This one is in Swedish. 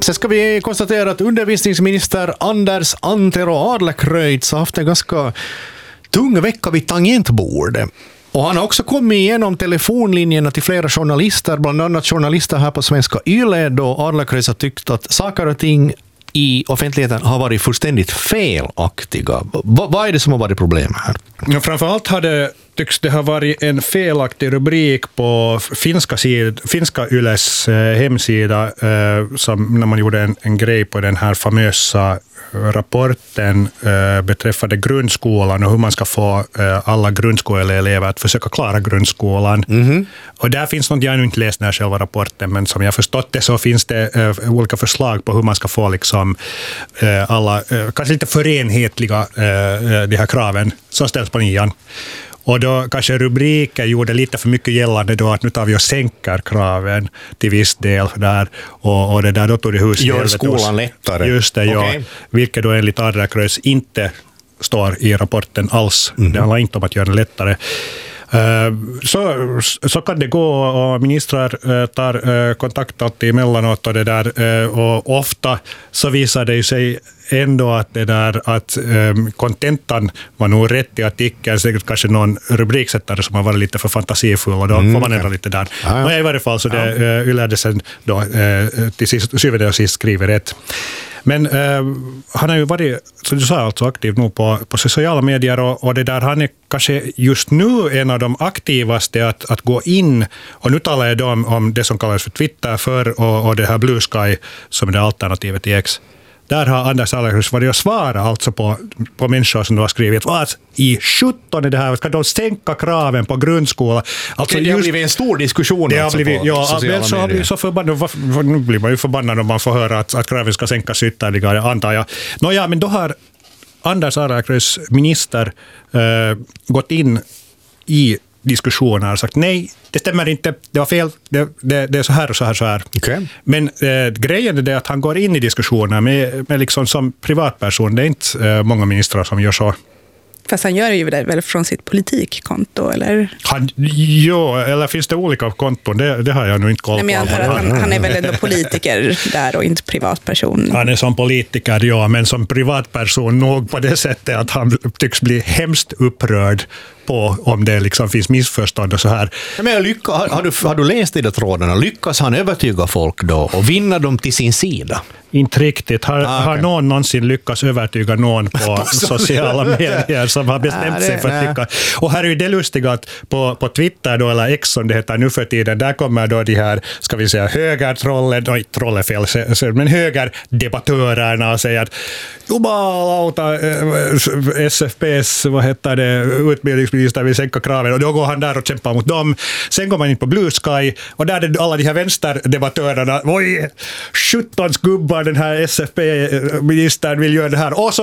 Sen ska vi konstatera att undervisningsminister Anders Antero Adlercreutz har haft en ganska tung vecka vid tangentbordet. Och han har också kommit igenom telefonlinjerna till flera journalister, bland annat journalister här på Svenska Yle, då Adlercreutz har tyckt att saker och ting i offentligheten har varit fullständigt felaktiga. Vad är det som har varit problem här? Ja, framförallt tycks det ha varit en felaktig rubrik på finska Yles hemsida som när man gjorde en grej på den här famösa rapporten beträffande grundskolan och hur man ska få alla grundskoleelever att försöka klara grundskolan. Mm-hmm. Och där finns något, jag har inte läst den här själva rapporten, men som jag förstått det så finns det olika förslag på hur man ska få liksom, alla, kanske lite förenhetliga de här kraven som ställs på nian. Och då kanske rubriken gjorde lite för mycket gällande då att nu tar vi och sänker kraven till viss del där och det där då tog det hus. Gör skolan lättare. Just det, ja. Vilket då enligt Adlercreutz inte står i rapporten alls. Mm-hmm. Det handlar inte om att göra det lättare. Så kan det gå och ministrar tar kontakt alltid emellanåt och det där och ofta så visar det sig ändå att det där att kontentan var nog rätt i artikeln, säkert kanske någon rubriksättare som har varit lite för fantasifull och då får man ändra lite där. Och i varje fall så det Yle sen då till sist, syvende och sist skriver rätt. Men han har ju varit, som du sa, alltså aktiv nu på sociala medier och det där, han är kanske just nu en av de aktivaste att gå in, och nu talar jag då om det som kallas för Twitter för och det här Blue Sky som är det alternativet till X. Där har Anders Adlercreutz varit och svara alltså på människor som har skrivit vad i 17 är det här, ska de sänka kraven på grundskola? Alltså det har blivit en stor diskussion det alltså blivit, på sociala medier. Har blivit så förbannad, nu blir man ju förbannad om man får höra att kraven ska sänkas ytterligare, antar jag. Nåja, men då har Anders Adlercreutz minister gått in i diskussioner och sagt nej, det stämmer inte, det var fel, det är så här och så här så här. Okay. Men grejen är det att han går in i diskussioner med liksom som privatperson. Det är inte många ministrar som gör så. Fast han gör ju det väl från sitt politikkonto, eller? Eller finns det olika konton? Det har jag nog inte koll på. Nej, men han är väl ändå politiker där och inte privatperson. Han är som politiker, ja, men som privatperson nog på det sättet att han tycks bli hemskt upprörd på om det liksom finns missförstånd och så här. Men har du läst i de trådarna? Lyckas han övertyga folk då och vinna dem till sin sida? Inte riktigt. Har någon någonsin lyckats övertyga någon på sociala medier som har bestämt sig för att tycka? Och här är ju det lustiga att på Twitter då, eller X som det heter nu för tiden, där kommer då de här, ska vi säga, men högerdebattörerna och säger att jumalauta, SFPs, vad heter det, utbildningsminister vill sänka kraven, och då går han där och kämpar mot dem. Sen går man in på Blue Sky och där är alla de här vänsterdebattörerna, oj, 17 gubbar, den här SFP-ministern vill göra det här. Och så